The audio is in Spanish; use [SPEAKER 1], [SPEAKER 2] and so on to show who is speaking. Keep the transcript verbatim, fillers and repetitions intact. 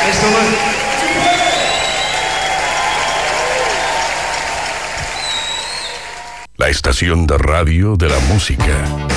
[SPEAKER 1] Esto va...
[SPEAKER 2] La estación de radio de la música.